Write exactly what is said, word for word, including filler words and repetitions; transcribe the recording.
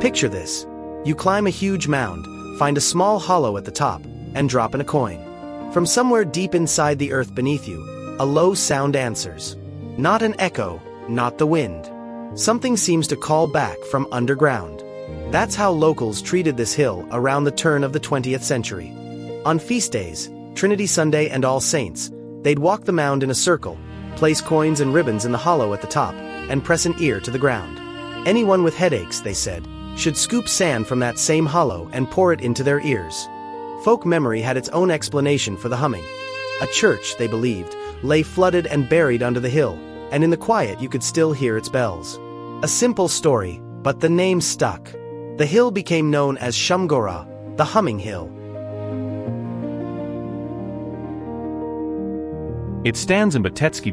Picture this. You climb a huge mound, find a small hollow at the top, and drop in a coin. From somewhere deep inside the earth beneath you, a low sound answers. Not an echo, not the wind. Something seems to call back from underground. That's how locals treated this hill around the turn of the twentieth century. On feast days, Trinity Sunday and All Saints, they'd walk the mound in a circle, place coins and ribbons in the hollow at the top, and press an ear to the ground. Anyone with headaches, they said, should scoop sand from that same hollow and pour it into their ears. Folk memory had its own explanation for the humming. A church, they believed, lay flooded and buried under the hill, and in the quiet you could still hear its bells. A simple story, but the name stuck. The hill became known as Shumgora, the Humming Hill. It stands in Batetsky